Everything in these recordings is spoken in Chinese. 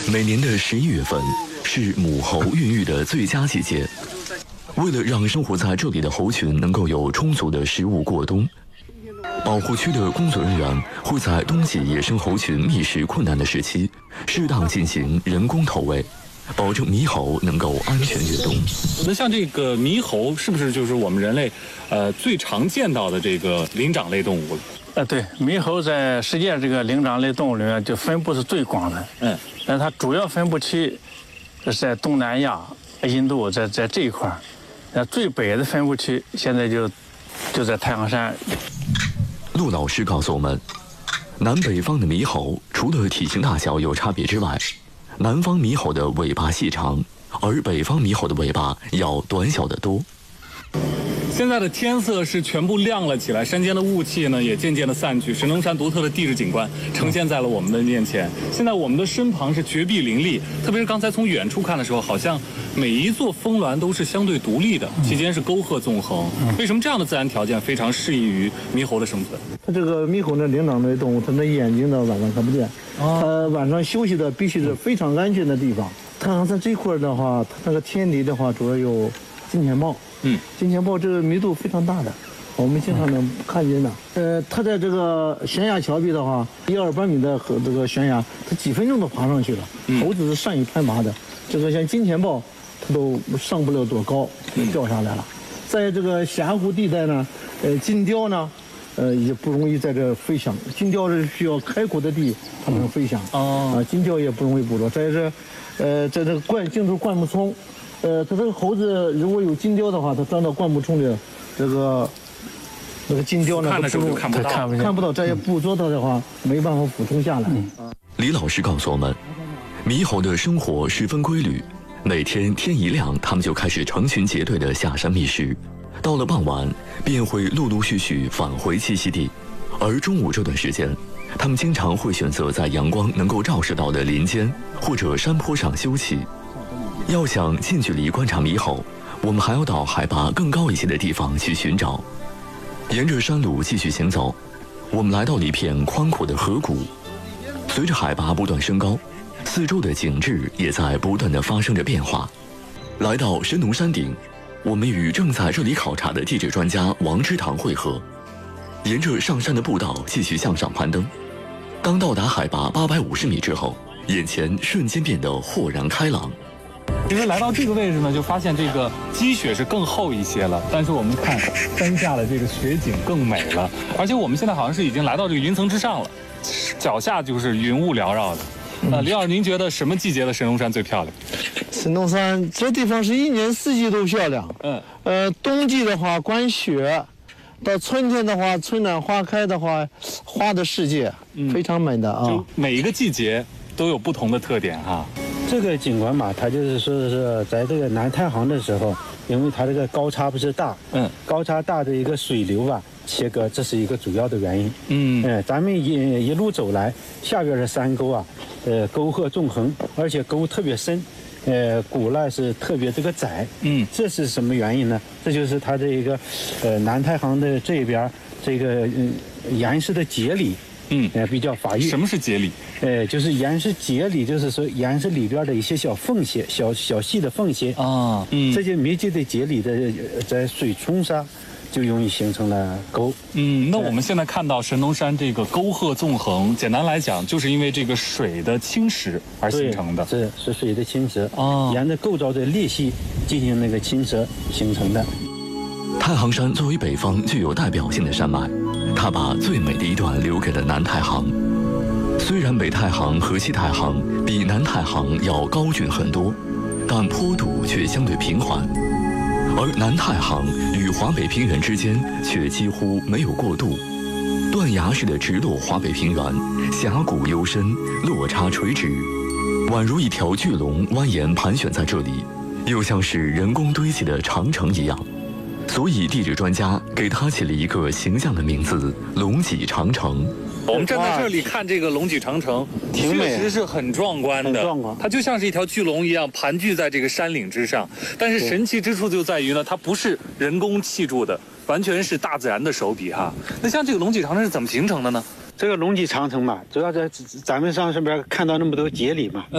每年的11月份是母猴孕育的最佳季节。为了让生活在这里的猴群能够有充足的食物过冬，保护区的工作人员会在冬季野生猴群觅食困难的时期，适当进行人工投喂，保证猕猴能够安全越冬。 那像这个猕猴，是不是就是我们人类最常见到的这个灵长类动物？ 对，猕猴在世界这个灵长类动物里面就分布是最广的。但它主要分布区是在东南亚、印度，在这一块儿。最北的分布区现在就在太行山。 陆老师告诉我们，南北方的猕猴除了体型大小有差别之外，南方猕猴的尾巴细长，而北方猕猴的尾巴要短小得多。 现在的天色是全部亮了起来，山间的雾气呢也渐渐的散去，神农山独特的地质景观呈现在了我们的面前。现在我们的身旁是绝壁林立，特别是刚才从远处看的时候，好像每一座峰峦都是相对独立的，其间是沟壑纵横。为什么这样的自然条件非常适宜于猕猴的生存？ 它这个猕猴呢，灵长类动物，它的眼睛呢晚上看不见，它晚上休息的必须是非常安全的地方。太行山这一块的话，它那个天敌的话主要有金钱豹。金钱豹这个密度非常大的，我们经常能看见的。它在这个悬崖峭壁的话，100-200米的这个悬崖，它几分钟都爬上去了。猴子是善于攀爬的，这个像金钱豹，它都上不了多高，就掉下来了。在这个峡谷地带呢，金雕呢，也不容易在这飞翔。金雕是需要开阔的地它能飞翔。金雕也不容易捕捉。在这个进入灌木丛。它这个猴子如果有金雕的话，它钻到灌木丛里，那个金雕呢， 看的时候就看不到，再捕捉它的话，没办法俯冲下来。 李老师告诉我们，猕猴的生活十分规律，每天天一亮，它们就开始成群结队的下山觅食，到了傍晚便会陆陆续续返回栖息地，而中午这段时间，它们经常会选择在阳光能够照射到的林间或者山坡上休憩。要想近距离观察猕猴，我们还要到海拔更高一些的地方去寻找。沿着山路继续行走，我们来到了一片宽阔的河谷。随着海拔不断升高，四周的景致也在不断地发生着变化。来到神农山顶，我们与正在这里考察的地质专家王之堂会合，沿着上山的步道继续向上攀登。当到达海拔850米之后，眼前瞬间变得豁然开朗。 其实来到这个位置呢，就发现这个积雪是更厚一些了，但是我们看山下的这个雪景更美了，而且我们现在好像是已经来到这个云层之上了，脚下就是云雾缭绕的。李老师，您觉得什么季节的神农山最漂亮？ 神农山这地方是一年四季都漂亮。冬季的话观雪，到春天的话春暖花开的话，花的世界非常美的啊。 就每一个季节都有不同的特点哈。 这个景观嘛，它就是说是在这个南太行的时候，因为它这个高差不是大，高差大的一个水流吧切割，这是一个主要的原因。咱们一路走来，下边的山沟啊，沟壑纵横，而且沟特别深，谷呢是特别这个窄。这是什么原因呢？这就是它这一个南太行的这边这个岩石的节理。比较发育。 什么是节理？ 就是岩石节理，就是说岩石里边的一些小缝隙、小细的缝隙啊。这些密集的节理的在水冲上，就容易形成了沟。 那我们现在看到神农山这个沟壑纵横，简单来讲，就是因为这个水的侵蚀而形成的。 是水的侵蚀沿着构造的裂隙进行那个侵蚀形成的。 太行山作为北方具有代表性的山脉，它把最美的一段留给了南太行。虽然北太行和西太行比南太行要高峻很多，但坡度却相对平缓，而南太行与华北平原之间却几乎没有过渡，断崖式的直落华北平原，峡谷幽深，落差垂直，宛如一条巨龙蜿蜒盘旋在这里，又像是人工堆起的长城一样。所以地质专家给它起了一个形象的名字——龙脊长城。 我们站在这里看这个龙脊长城，确实是很壮观的，它就像是一条巨龙一样盘踞在这个山岭之上。但是神奇之处就在于呢，它不是人工砌筑的，完全是大自然的手笔哈。那像这个龙脊长城是怎么形成的呢？ 这个龙脊长城嘛，主要在咱们上边看到那么多节理嘛，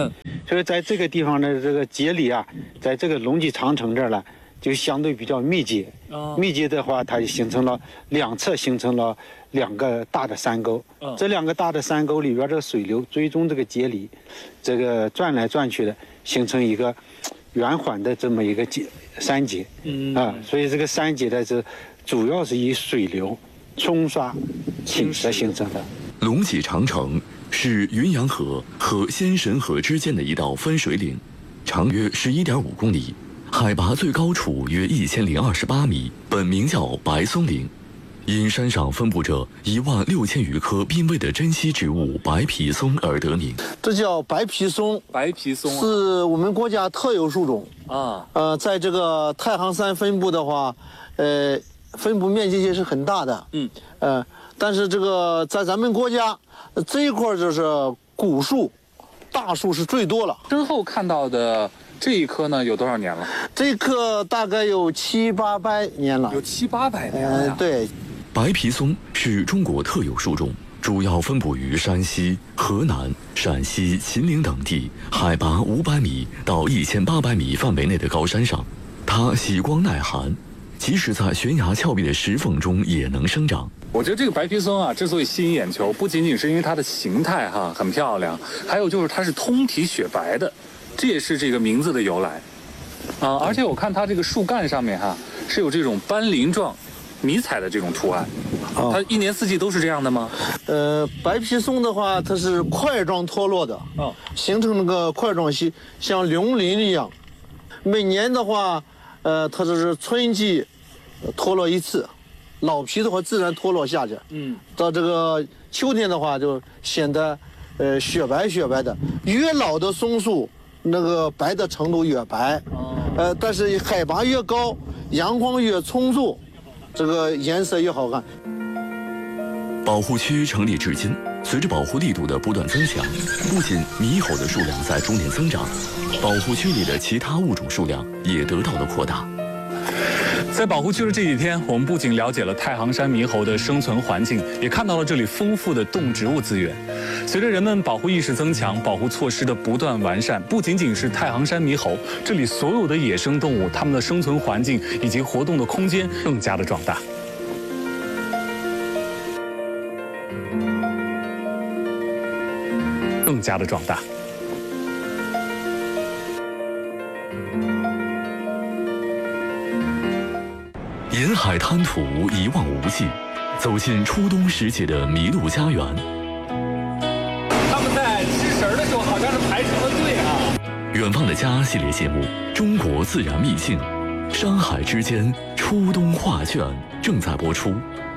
所以在这个地方的这个节理啊，在这个龙脊长城这儿呢，就相对比较密集。密集的话，它就形成了两侧形成了2个大的山沟。这2个大的山沟里边这个水流追踪这个节理，这个转来转去的，形成一个圆环的这么一个山节。所以这个山节呢，这主要是以水流冲刷侵蚀形成的。 龙脊长城是云阳河和仙神河之间的一道分水岭，长约11.5公里，海拔最高处约1028米，本名叫白松岭，因山上分布着16000余棵濒危的珍稀植物白皮松而得名。 这叫白皮松， 白皮松是我们国家特有树种啊。在这个太行山分布的话，分布面积也是很大的。但是这个在咱们国家这一块就是古树，大树是最多了。 身后看到的这一棵呢，有多少年了？ 这棵大概有700-800年了。 有700-800年了呀。 对。 白皮松是中国特有树种，主要分布于山西、河南、陕西、秦岭等地海拔500米到1800米范围内的高山上。它喜光耐寒，即使在悬崖峭壁的石缝中也能生长。 我觉得这个白皮松啊，之所以吸引眼球，不仅仅是因为它的形态很漂亮，还有就是它是通体雪白的，这也是这个名字的由来。而且我看它这个树干上面是有这种斑鳞状、迷彩的这种图案。它一年四季都是这样的吗？ 白皮松的话，它是块状脱落的，形成那个块状系，像龙鳞一样。每年的话，它就是春季脱落一次。老皮的话自然脱落下去，到这个秋天的话就显得雪白的。越老的松树，那个白的程度越白，但是海拔越高，阳光越充足，这个颜色越好看。 保护区成立至今，随着保护力度的不断增强，不仅猕猴的数量在逐年增长，保护区里的其他物种数量也得到了扩大。 在保护区的这几天，我们不仅了解了太行山猕猴的生存环境，也看到了这里丰富的动植物资源。随着人们保护意识增强，保护措施的不断完善，不仅仅是太行山猕猴，这里所有的野生动物，它们的生存环境以及活动的空间更加的壮大。更加的壮大。 沿海滩涂一望无际，走进初冬时节的麋鹿家园。 他们在吃食的时候好像是排成了队远方的家系列节目《中国自然秘境》，山海之间初冬画卷正在播出。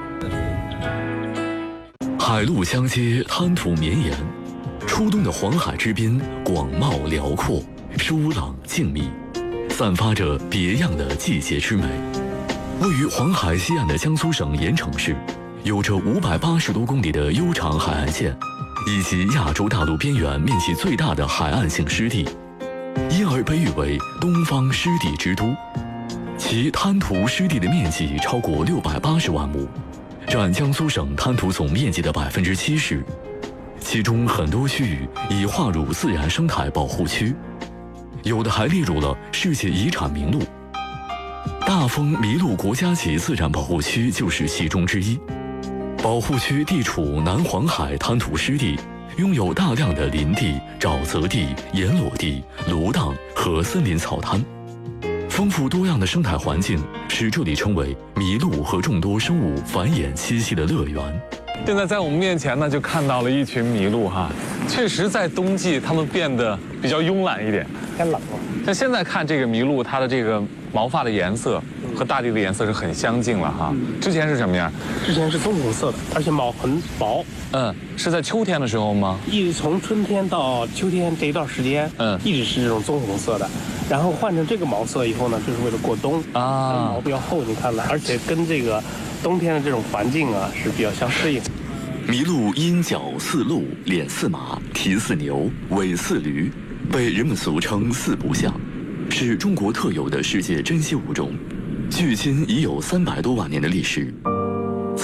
海陆相接，滩涂绵延。初冬的黄海之滨广袤辽阔，疏朗静谧，散发着别样的季节之美。位于黄海西岸的江苏省盐城市，有着580多公里的悠长海岸线，以及亚洲大陆边缘面积最大的海岸性湿地，因而被誉为东方湿地之都。其滩涂湿地的面积超过680万亩，占江苏省滩涂总面积的70%，其中很多区域已划入自然生态保护区，有的还列入了世界遗产名录。大丰麋鹿国家级自然保护区就是其中之一。保护区地处南黄海滩涂湿地，拥有大量的林地、沼泽地、盐裸地、芦荡和森林草滩，丰富多样的生态环境使这里成为麋鹿和众多生物繁衍栖息的乐园。 现在在我们面前呢，就看到了一群麋鹿确实在冬季它们变得比较慵懒一点， 天冷了。 像现在看这个麋鹿，它的这个毛发的颜色和大地的颜色是很相近了之前是什么样？ 之前是棕红色的，而且毛很薄。 是在秋天的时候吗？ 一直从春天到秋天这一段时间，一直是这种棕红色的。然后换成这个毛色以后呢，就是为了过冬毛比较厚，你看了，而且跟这个冬天的这种环境是比较相适应。 麋鹿因角似鹿，脸似马，蹄似牛，尾似驴，被人们俗称四不像，是中国特有的世界珍稀物种，距今已有300多万年的历史。